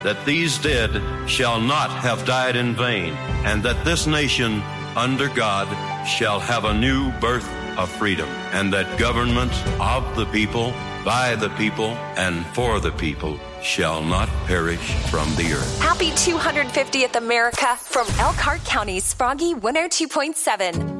that these dead shall not have died in vain, and that this nation under God shall have a new birth of freedom, and that government of the people, by the people, and for the people shall not perish from the earth. Happy 250th America from Elkhart County's Froggy 102.7.